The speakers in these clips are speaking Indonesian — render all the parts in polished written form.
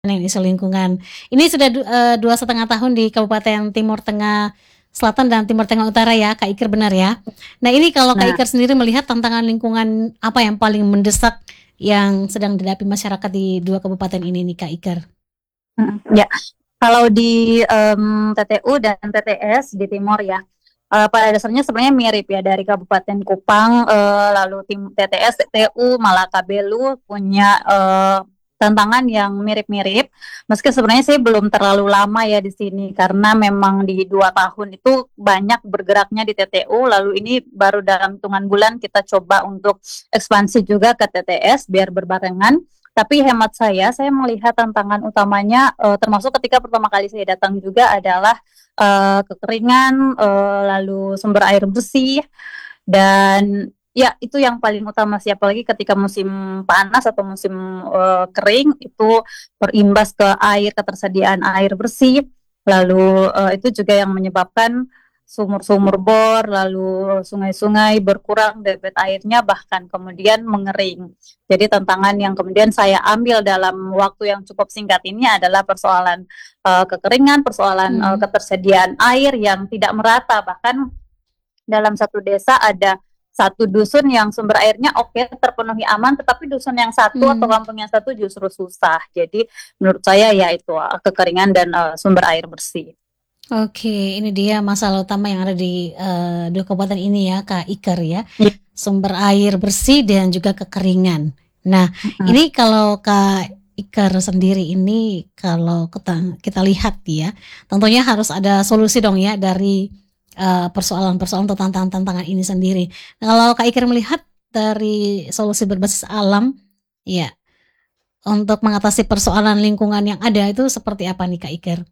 isu lingkungan. Ini sudah 2,5 tahun di Kabupaten Timur Tengah Selatan dan Timur Tengah Utara ya, Kak Iker, benar ya? Nah ini kalau Kak Nah, Iker sendiri melihat tantangan lingkungan apa yang paling mendesak yang sedang dihadapi masyarakat di dua kabupaten ini nih Kak Iker? ya, kalau di TTU dan TTS di Timur ya, pada dasarnya sebenarnya mirip ya dari Kabupaten Kupang, lalu TTS, TTU, Malakabelu punya tantangan yang mirip-mirip. Meski sebenarnya saya belum terlalu lama ya di sini karena memang di 2 tahun itu banyak bergeraknya di TTU. Lalu ini baru dalam hitungan bulan kita coba untuk ekspansi juga ke TTS biar berbarengan. Tapi hemat saya melihat tantangan utamanya termasuk ketika pertama kali saya datang juga adalah kekeringan, lalu sumber air bersih, dan ya itu yang paling utama sih, apalagi ketika musim panas atau musim kering itu berimbas ke air, ketersediaan air bersih, lalu itu juga yang menyebabkan sumur-sumur bor, lalu sungai-sungai berkurang debit airnya bahkan kemudian mengering. Jadi tantangan yang kemudian saya ambil dalam waktu yang cukup singkat ini adalah persoalan kekeringan, persoalan Hmm. ketersediaan air yang tidak merata. Bahkan dalam satu desa ada satu dusun yang sumber airnya oke, terpenuhi aman, tetapi dusun yang satu atau Hmm. kampung yang satu justru susah. Jadi menurut saya ya itu kekeringan dan sumber air bersih. Oke, ini dia masalah utama yang ada di dua kabupaten ini ya, Kak Iker ya. Ya, Sumber air bersih dan juga kekeringan. Nah, ini kalau Kak Iker sendiri ini kalau kita lihat ya, tentunya harus ada solusi dong ya dari persoalan-persoalan atau tantangan-tantangan ini sendiri. Nah, kalau Kak Iker melihat dari solusi berbasis alam, ya, untuk mengatasi persoalan lingkungan yang ada itu seperti apa nih Kak Iker?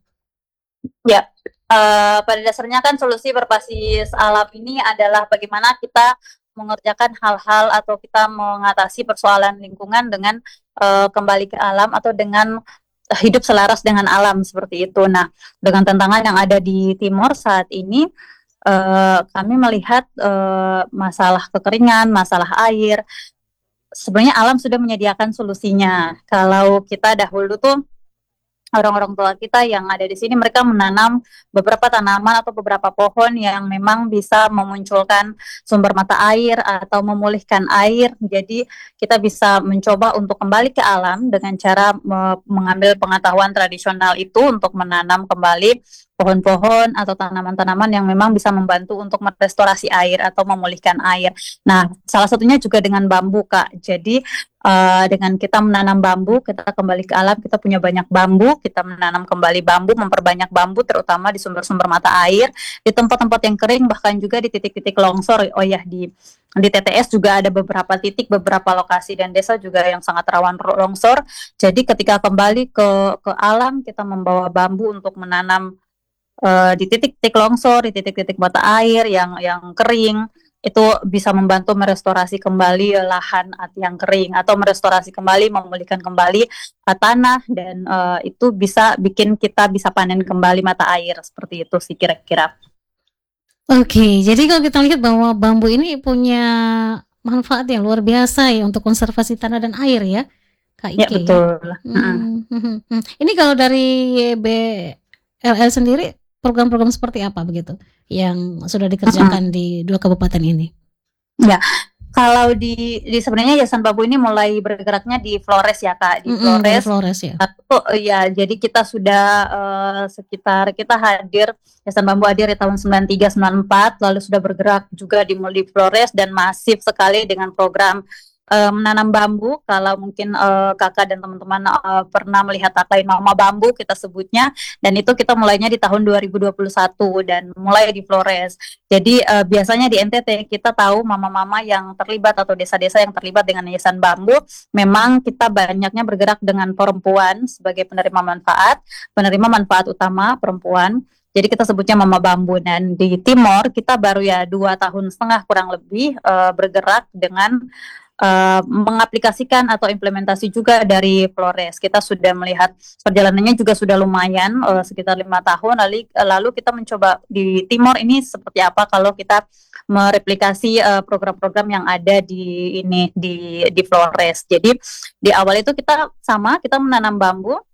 ya. Pada dasarnya kan solusi berbasis alam ini adalah bagaimana kita mengerjakan hal-hal atau kita mengatasi persoalan lingkungan dengan kembali ke alam atau dengan hidup selaras dengan alam seperti itu. Nah, dengan tantangan yang ada di Timor saat ini, kami melihat masalah kekeringan, masalah air. Sebenarnya alam sudah menyediakan solusinya. Kalau kita dahulu tuh orang-orang tua kita yang ada di sini mereka menanam beberapa tanaman atau beberapa pohon yang memang bisa memunculkan sumber mata air atau memulihkan air. Jadi kita bisa mencoba untuk kembali ke alam dengan cara mengambil pengetahuan tradisional itu untuk menanam kembali pohon-pohon atau tanaman-tanaman yang memang bisa membantu untuk merestorasi air atau memulihkan air. Nah, salah satunya juga dengan bambu, Kak. Jadi dengan kita menanam bambu, kita kembali ke alam, kita punya banyak bambu, kita menanam kembali bambu, memperbanyak bambu, terutama di sumber-sumber mata air, di tempat-tempat yang kering, bahkan juga di titik-titik longsor. Oh ya, di TTS juga ada beberapa titik, beberapa lokasi dan desa juga yang sangat rawan longsor. Jadi ketika kembali ke alam, kita membawa bambu untuk menanam di titik-titik longsor, di titik-titik mata air yang kering, itu bisa membantu merestorasi kembali lahan yang kering atau merestorasi kembali, memulihkan kembali tanah, dan itu bisa bikin kita bisa panen kembali mata air seperti itu sih kira-kira. Oke, jadi kalau kita lihat bahwa bambu ini punya manfaat yang luar biasa ya untuk konservasi tanah dan air ya, Kak Ya Ike ya. betul. Ini kalau dari YBLL sendiri program-program seperti apa begitu yang sudah dikerjakan di dua kabupaten ini? Ya, kalau di sebenarnya Yayasan Bambu ini mulai bergeraknya di Flores ya Kak, di Dari Flores. Flores ya. Ya, jadi kita sudah sekitar kita hadir, Yayasan Bambu hadir di tahun 93 94, lalu sudah bergerak juga di Flores dan masif sekali dengan program menanam bambu. Kalau mungkin Kakak dan teman-teman pernah melihat tagline Mama Bambu kita sebutnya, dan itu kita mulainya di tahun 2021 dan mulai di Flores. Jadi biasanya di NTT kita tahu mama-mama yang terlibat atau desa-desa yang terlibat dengan Yayasan Bambu, memang kita banyaknya bergerak dengan perempuan sebagai penerima manfaat utama perempuan. Jadi kita sebutnya Mama Bambu, dan di Timor kita baru ya 2 tahun setengah kurang lebih bergerak dengan mengaplikasikan atau implementasi juga dari Flores. Kita sudah melihat perjalanannya juga sudah lumayan sekitar 5 tahun. Lalu kita mencoba di Timor ini seperti apa kalau kita mereplikasi program-program yang ada di Flores. Jadi di awal itu kita menanam bambu